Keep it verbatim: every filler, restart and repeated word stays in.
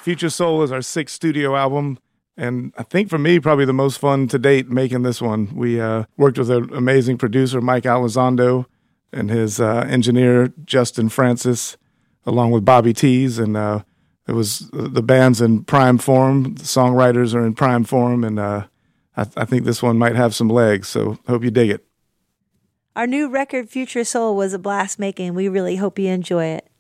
Future Soul is our sixth studio album. And I think for me, probably the most fun to date making this one. We uh, worked with an amazing producer, Mike Elizondo, and his uh, engineer, Justin Francis, along with Bobby Tees. And uh, it was the band's in prime form. The songwriters are in prime form. And uh, I, th- I think this one might have some legs. So hope you dig it. Our new record, Future Soul, was a blast making. We really hope you enjoy it.